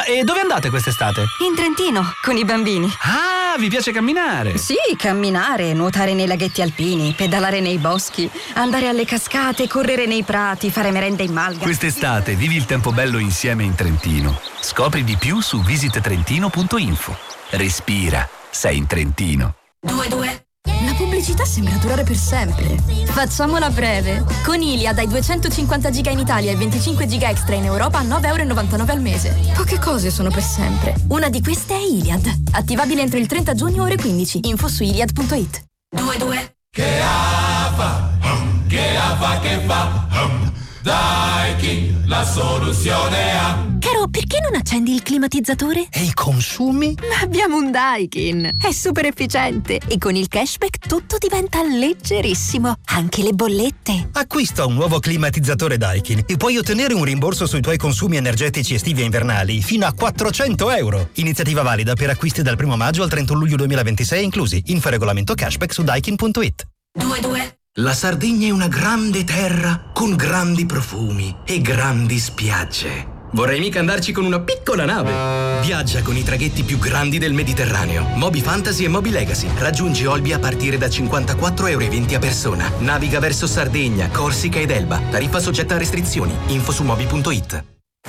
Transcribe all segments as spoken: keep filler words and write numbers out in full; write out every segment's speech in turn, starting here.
Ah, e dove andate quest'estate? In Trentino, con i bambini. Ah, vi piace camminare? Sì, camminare, nuotare nei laghetti alpini, pedalare nei boschi, andare alle cascate, correre nei prati, fare merenda in malga. Quest'estate vivi il tempo bello insieme in Trentino. Scopri di più su visit trentino punto info. Respira, sei in Trentino. Due due. La pubblicità sembra durare per sempre. Facciamola breve. Con Iliad hai duecentocinquanta giga in Italia e venticinque giga extra in Europa a nove euro e novantanove al mese. Poche cose sono per sempre. Una di queste è Iliad. Attivabile entro il trenta giugno ore quindici. Info su iliad punto it. due due. Che fa? Che fa? Che fa? Daikin, la soluzione ha. Caro, perché non accendi il climatizzatore? E i consumi? Ma abbiamo un Daikin. È super efficiente e con il cashback tutto diventa leggerissimo. Anche le bollette. Acquista un nuovo climatizzatore Daikin e puoi ottenere un rimborso sui tuoi consumi energetici estivi e invernali fino a quattrocento euro. Iniziativa valida per acquisti dal primo maggio al trentuno luglio duemilaventisei inclusi. Info regolamento cashback su daikin punto it. due due. La Sardegna è una grande terra con grandi profumi e grandi spiagge. Vorrei mica andarci con una piccola nave. Viaggia con i traghetti più grandi del Mediterraneo. Moby Fantasy e Moby Legacy. Raggiungi Olbia a partire da cinquantaquattro euro e venti a persona. Naviga verso Sardegna, Corsica ed Elba. Tariffa soggetta a restrizioni. Info su moby punto it.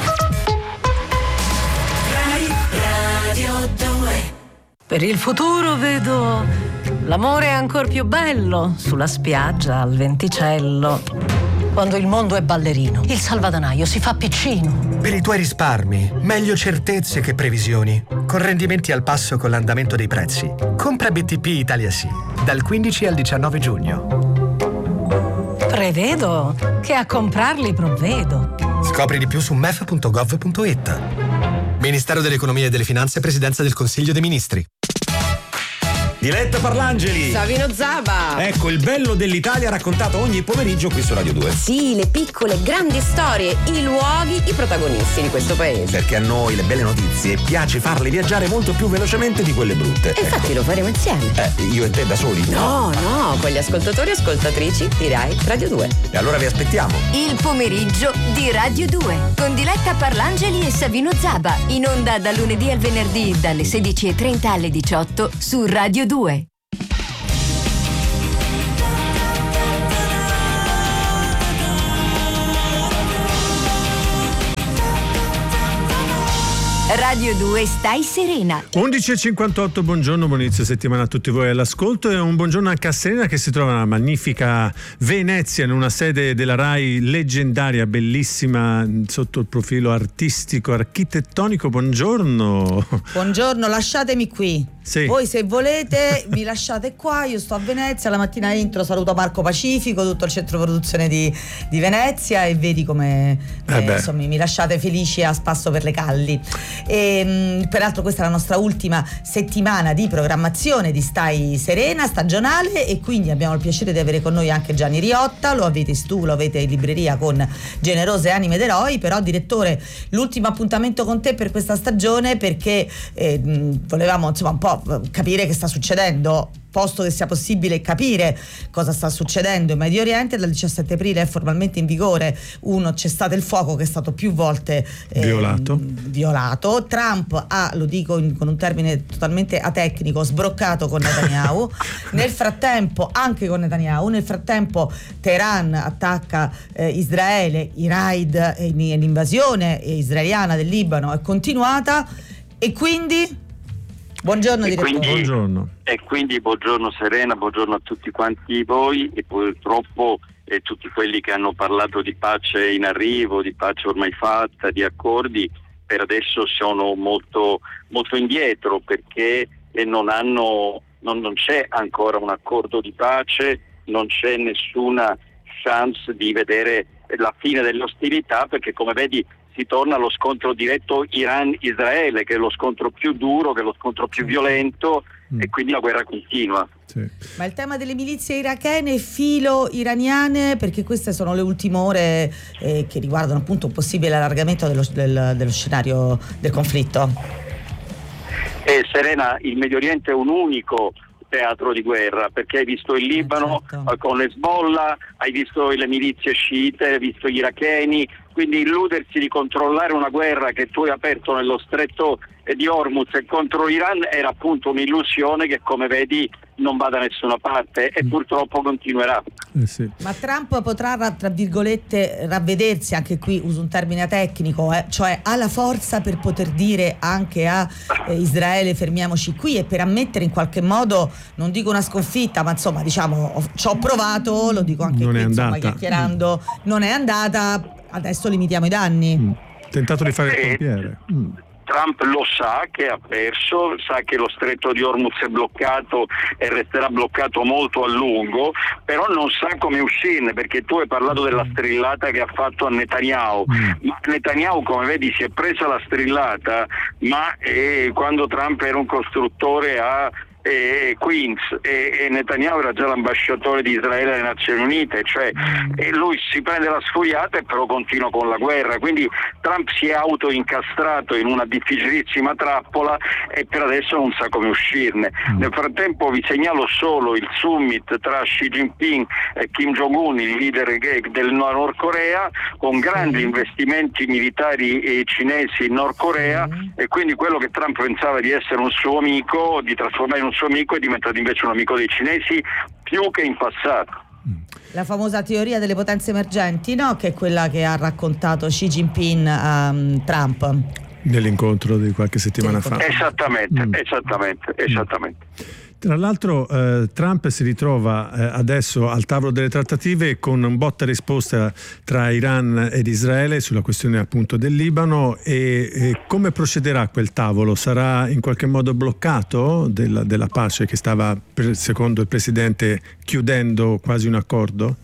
Per il futuro vedo l'amore ancor più bello sulla spiaggia al venticello. Quando il mondo è ballerino, il salvadanaio si fa piccino. Per i tuoi risparmi, meglio certezze che previsioni. Con rendimenti al passo con l'andamento dei prezzi. Compra B T P Italia Sì, dal quindici al diciannove giugno. Prevedo che a comprarli provvedo. Scopri di più su m e f punto gov punto it. Ministero dell'Economia e delle Finanze, Presidenza del Consiglio dei Ministri. Diletta Parlangeli, Savino Zaba. Ecco il bello dell'Italia raccontato ogni pomeriggio qui su Radio due. Sì, le piccole grandi storie, i luoghi, i protagonisti di questo paese. Perché a noi le belle notizie piace farle viaggiare molto più velocemente di quelle brutte. E infatti ecco. Lo faremo insieme. Eh, io e te da soli? No, no, con gli ascoltatori e ascoltatrici di Rai Radio due. E allora vi aspettiamo. Il pomeriggio di Radio due con Diletta Parlangeli e Savino Zaba. In onda da lunedì al venerdì dalle sedici e trenta alle diciotto su Radio due. Radio due, stai serena. undici e cinquantotto, buongiorno, buon inizio settimana a tutti voi all'ascolto e un buongiorno anche a Serena che si trova nella magnifica Venezia, in una sede della Rai leggendaria, bellissima sotto il profilo artistico, architettonico. Buongiorno. Buongiorno, lasciatemi qui. Sì. Voi se volete mi lasciate qua, io sto a Venezia, la mattina entro, saluto Parco Pacifico, tutto il centro produzione di, di Venezia e vedi come eh, eh insomma, mi lasciate felici a spasso per le calli. E, mh, peraltro questa è la nostra ultima settimana di programmazione di Stai Serena stagionale e quindi abbiamo il piacere di avere con noi anche Gianni Riotta. Lo avete tu, lo avete in libreria con Generose Anime d'Eroi. Però direttore, l'ultimo appuntamento con te per questa stagione perché eh, mh, volevamo insomma un po' capire che sta succedendo, posto che sia possibile capire cosa sta succedendo in Medio Oriente. Dal diciassette aprile è formalmente in vigore un cessate il fuoco che è stato più volte eh, violato. violato. Trump ha, lo dico in, con un termine totalmente atecnico, sbroccato con Netanyahu. Nel frattempo, anche con Netanyahu, nel frattempo Teheran attacca eh, Israele, i raid e eh, l'invasione israeliana del Libano è continuata e quindi buongiorno direttore. Quindi, buongiorno. E quindi buongiorno Serena, buongiorno a tutti quanti voi e purtroppo eh, tutti quelli che hanno parlato di pace in arrivo, di pace ormai fatta, di accordi, per adesso sono molto, molto indietro perché eh, non hanno, non, non c'è ancora un accordo di pace, non c'è nessuna chance di vedere la fine delle ostilità perché come vedi si torna allo scontro diretto Iran-Israele, che è lo scontro più duro, che è lo scontro più violento mm. e quindi la guerra continua. Sì. Ma il tema delle milizie irachene e filo iraniane, perché queste sono le ultime ore eh, che riguardano appunto un possibile allargamento dello, del, dello scenario del conflitto. Eh, Serena, il Medio Oriente è un unico teatro di guerra, perché hai visto il Libano eh, certo. con Hezbollah, hai visto le milizie sciite, hai visto gli iracheni, quindi illudersi di controllare una guerra che tu hai aperto nello stretto di Hormuz e contro l'Iran era appunto un'illusione che, come vedi, non va da nessuna parte e purtroppo continuerà. Eh sì. Ma Trump potrà, tra virgolette, ravvedersi, anche qui uso un termine tecnico, eh, cioè ha la forza per poter dire anche a eh, Israele fermiamoci qui, e per ammettere in qualche modo, non dico una sconfitta, ma insomma diciamo ho, ci ho provato, lo dico anche non qui, è insomma, andata. chiacchierando, mm. non è andata, adesso limitiamo i danni. Mm. Tentato di fare il pompiere. Mm. Trump lo sa che ha perso, sa che lo stretto di Hormuz è bloccato e resterà bloccato molto a lungo, però non sa come uscirne, perché tu hai parlato della strillata che ha fatto a Netanyahu, mm. ma Netanyahu, come vedi, si è presa la strillata, ma eh, quando Trump era un costruttore a E Queens e, e Netanyahu era già l'ambasciatore di Israele alle Nazioni Unite, cioè e lui si prende la sfuriata e però continua con la guerra, quindi Trump si è autoincastrato in una difficilissima trappola e per adesso non sa come uscirne. Nel frattempo vi segnalo solo il summit tra Xi Jinping e Kim Jong-un, il leader del Nord Corea, con grandi investimenti militari eh, cinesi in Nord Corea, e quindi quello che Trump pensava di essere un suo amico, di trasformare in un suo amico, è diventato invece un amico dei cinesi più che in passato. La famosa teoria delle potenze emergenti, no? Che è quella che ha raccontato Xi Jinping a um, Trump nell'incontro di qualche settimana fa. Esattamente, mm. esattamente, esattamente. Tra l'altro eh, Trump si ritrova eh, adesso al tavolo delle trattative con un botta e risposta tra Iran ed Israele sulla questione appunto del Libano, e, e come procederà quel tavolo? Sarà in qualche modo bloccato della, della pace che stava, per, secondo il Presidente, chiudendo quasi un accordo?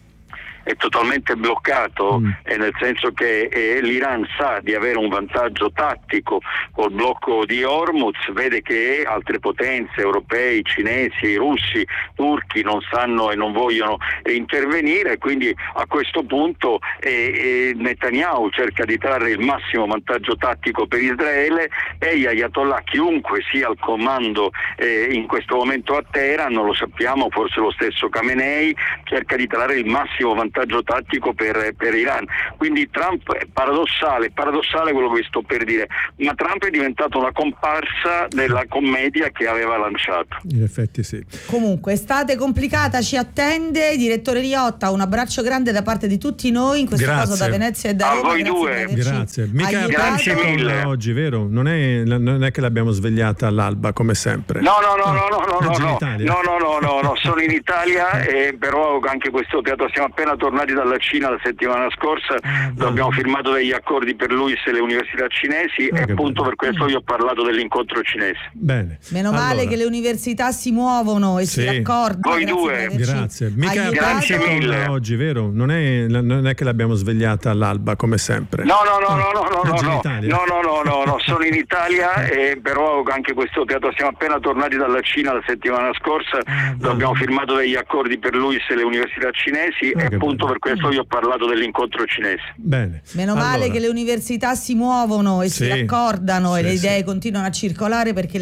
È totalmente bloccato, mm. eh, nel senso che eh, l'Iran sa di avere un vantaggio tattico col blocco di Hormuz, vede che altre potenze, europei, cinesi, russi, turchi, non sanno e non vogliono eh, intervenire, quindi a questo punto eh, eh, Netanyahu cerca di trarre il massimo vantaggio tattico per Israele, e gli Ayatollah, chiunque sia al comando eh, in questo momento a Teheran, non lo sappiamo, forse lo stesso Khamenei, cerca di trarre il massimo vantaggio vantaggio tattico per, per Iran. Quindi Trump è paradossale, paradossale quello che sto per dire, ma Trump è diventato una comparsa della commedia che aveva lanciato. In effetti sì. Comunque, estate complicata ci attende. Direttore Riotta, un abbraccio grande da parte di tutti noi, in questo Grazie. caso da Venezia e da A Roma. voi Grazie due. Grazie. Mica Grazie mille. oggi, vero? Non è, non è che l'abbiamo svegliata all'alba come sempre. No, no, no, no, no, no, no, Oggi in no, Italia. no, no, no, no, no, sono in Italia, eh, però anche questo teatro, siamo appena tornati dalla Cina la settimana scorsa, dove abbiamo firmato degli accordi per lui e le università cinesi, Ah, e che appunto bello. per questo vi ho parlato dell'incontro cinese. Bene. Meno male Allora, che le università si muovono e Sì. si raccordano. Voi grazie due. per averci Grazie. Mica aiutato. Grazie mille. oggi, vero? Non è, non è che l'abbiamo svegliata all'alba come sempre. No, no, no, no, no, no, no, Oggi in no, Italia. no, no, no, no, no, sono in Italia, eh, però anche questo teatro, siamo appena tornati dalla Cina la settimana scorsa, dove abbiamo firmato degli accordi per lui e le università cinesi, Ah, e che appunto bello. per questo vi ho parlato dell'incontro cinese. Bene. Meno male Allora, che le università si muovono e Sì. si raccordano Sì, e le sì. idee continuano a circolare, perché